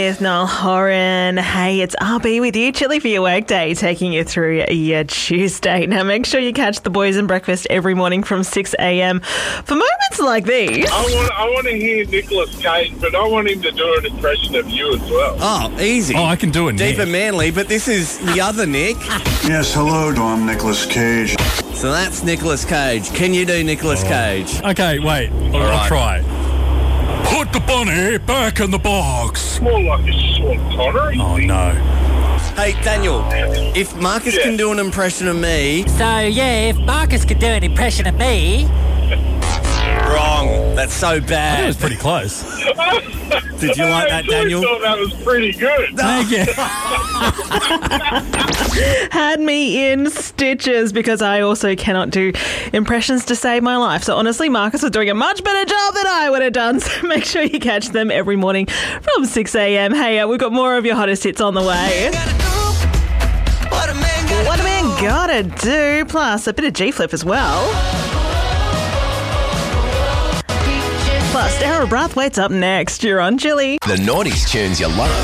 It's Niall Horan. Hey, it's RB with you, Chilly for your workday, taking you through your Tuesday. Now, make sure you catch the boys in breakfast every morning from 6 a.m. for moments like these. I want to hear Nicolas Cage, but I want him to do an impression of you as well. Oh, easy. Oh, I can do it, Deep Nick. and manly, but this is the other Nick. Yes, hello, I'm Nicolas Cage. So that's Nicolas Cage. Can you do Nicolas Cage? Okay, wait. I'll right. try. Put the bunny back in the box. More like a Sean Connery. Oh, no. Hey, Daniel, if Marcus can do an impression of me... So, yeah, if Marcus could do an impression of me... Wrong. That's so That bad. was pretty close. Did you like that, Daniel? I thought that was pretty good. Thank you. Had me in stitches because I also cannot do impressions to save my life. So honestly, Marcus was doing a much better job than I would have done. So make sure you catch them every morning from 6 a.m. Hey, we've got more of your hottest hits on the way. What a man gotta do, plus a bit of G-Flip as well. Plus, Darryl Brathwaite's up next. You're on Chilly. The Naughties tunes you love.